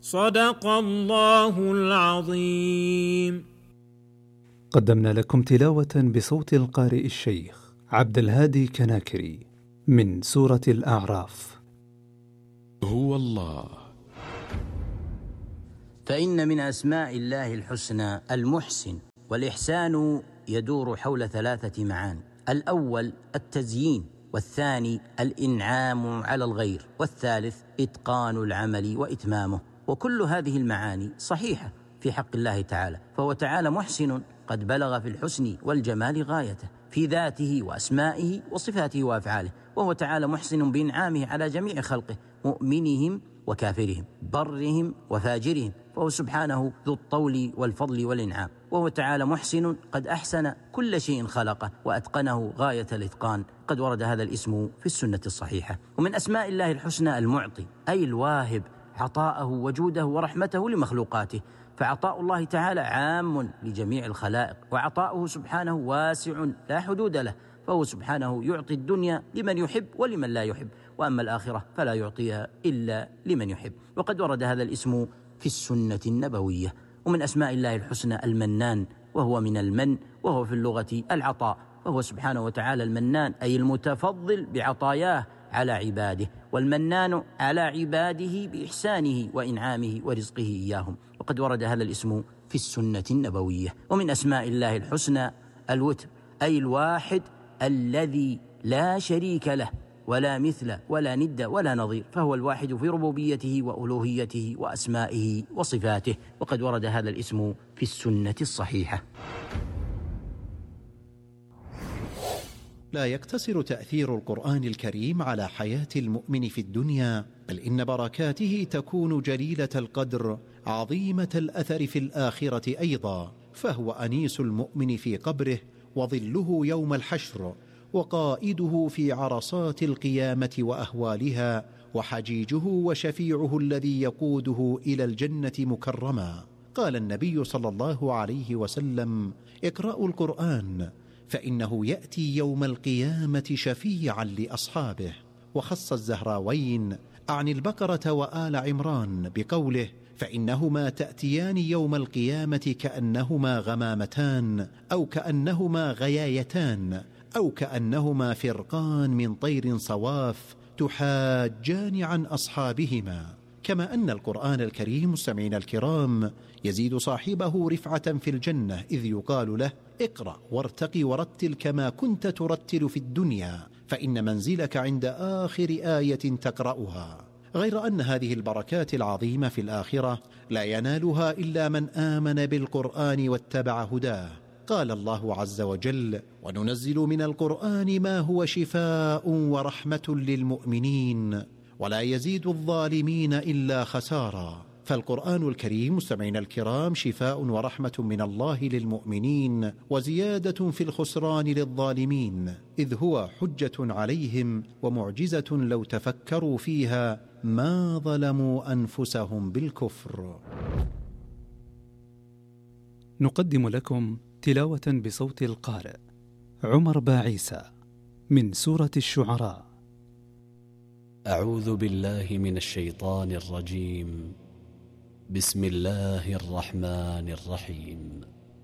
صدق الله العظيم. قدمنا لكم تلاوة بصوت القارئ الشيخ عبد الهادي كناكري من سورة الأعراف. هو الله. فإن من أسماء الله الحسنى المحسن، والإحسان يدور حول 3 معاني: الأول التزيين، والثاني الإنعام على الغير، والثالث إتقان العمل وإتمامه. وكل هذه المعاني صحيحة في حق الله تعالى، فهو تعالى محسن قد بلغ في الحسن والجمال غايته في ذاته وأسمائه وصفاته وأفعاله، وهو تعالى محسن بإنعامه على جميع خلقه، مؤمنهم وكافرهم، برهم وفاجرهم، فهو سبحانه ذو الطول والفضل والإنعام. وهو تعالى محسن قد أحسن كل شيء خلقه وأتقنه غاية الإتقان، قد ورد هذا الاسم في السنة الصحيحة. ومن أسماء الله الحسنى المعطي، أي الواهب، عطاءه وجوده ورحمته لمخلوقاته، فعطاء الله تعالى عام لجميع الخلائق، وعطاؤه سبحانه واسع لا حدود له، فهو سبحانه يعطي الدنيا لمن يحب ولمن لا يحب، وأما الآخرة فلا يعطيها إلا لمن يحب. وقد ورد هذا الاسم في السنة النبوية. ومن أسماء الله الحسنى المنان، وهو من المن، وهو في اللغة العطاء، وهو سبحانه وتعالى المنان أي المتفضل بعطاياه على عباده، والمنان على عباده بإحسانه وإنعامه ورزقه إياهم. وقد ورد هذا الاسم في السنة النبوية. ومن أسماء الله الحسنى الوتر، أي الواحد الذي لا شريك له ولا مثل ولا ند ولا نظير، فهو الواحد في ربوبيته وألوهيته وأسمائه وصفاته. وقد ورد هذا الاسم في السنة الصحيحة. لا يقتصر تأثير القرآن الكريم على حياة المؤمن في الدنيا، بل إن بركاته تكون جليلة القدر عظيمة الأثر في الآخرة أيضا، فهو أنيس المؤمن في قبره، وظله يوم الحشر، وقائده في عرصات القيامة وأهوالها، وحجيجه وشفيعه الذي يقوده إلى الجنة مكرما. قال النبي صلى الله عليه وسلم: اقرأوا القرآن فإنه يأتي يوم القيامة شفيعا لأصحابه. وخص الزهراوين عن البقرة وآل عمران بقوله: فإنهما تأتيان يوم القيامة كأنهما غمامتان، أو كأنهما غيايتان، أو كأنهما فرقان من طير صواف تحاجان عن أصحابهما. كما أن القرآن الكريم مستمعين الكرام يزيد صاحبه رفعة في الجنة، إذ يقال له: اقرأ وارتقي ورتل كما كنت ترتل في الدنيا، فإن منزلك عند آخر آية تقرأها. غير أن هذه البركات العظيمة في الآخرة لا ينالها إلا من آمن بالقرآن واتبع هداه. قال الله عز وجل: وننزل من القرآن ما هو شفاء ورحمة للمؤمنين ولا يزيد الظالمين إلا خسارا. فالقرآن الكريم مستمعين الكرام شفاء ورحمة من الله للمؤمنين، وزيادة في الخسران للظالمين، إذ هو حجة عليهم ومعجزة لو تفكروا فيها ما ظلموا أنفسهم بالكفر. نقدم لكم تلاوة بصوت القارئ عمر باعيسى من سورة الشعراء. أعوذ بالله من الشيطان الرجيم. بسم الله الرحمن الرحيم.